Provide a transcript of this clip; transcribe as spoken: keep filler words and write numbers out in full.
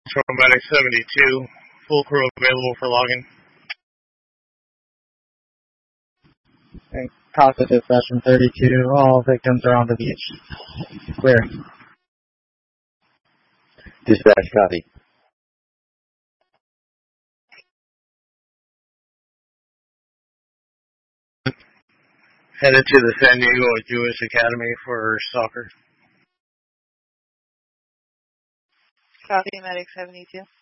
Medic seventy-two, full crew available for login. Okay. Casa dispatch from thirty-two, all victims are on the beach. Clear. Dispatch, copy. Headed to the San Diego Jewish Academy for soccer. Copy, Medic seventy-two.